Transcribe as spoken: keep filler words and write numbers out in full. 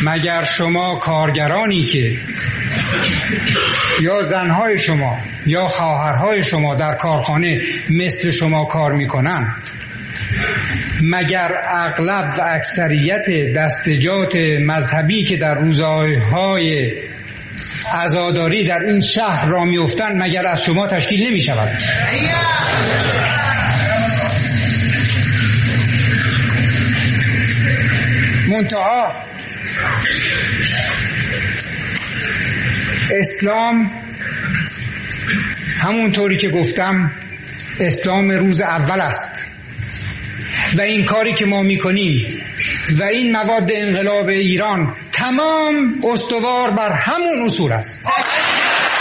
مگر شما کارگرانی که یا زنهای شما یا خواهرهای شما در کارخانه مثل شما کار میکنن، مگر اغلب و اکثریت دستجات مذهبی که در روزهای عزاداری در این شهر را میافتند مگر از شما تشکیل نمی شود؟ منتها اسلام همونطوری که گفتم اسلام روز اول است و این کاری که ما میکنیم و این مواد انقلاب ایران تمام استوار بر همون اصول است.